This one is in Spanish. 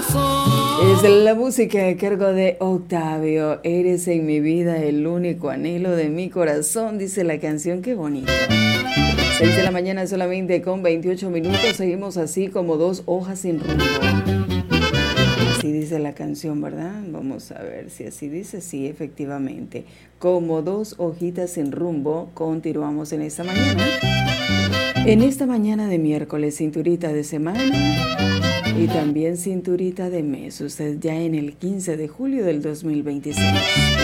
Es la música a cargo de Octavio. Eres en mi vida el único anhelo de mi corazón, dice la canción. Qué bonito. 6 de la mañana solamente con 28 minutos. Seguimos así como dos hojas sin rumbo. Así dice la canción, ¿verdad? Vamos a ver si así dice. Sí, efectivamente. Como dos hojitas sin rumbo, continuamos en esta mañana. En esta mañana de miércoles, cinturita de semana y también cinturita de mes. Usted ya en el 15 de julio del 2026.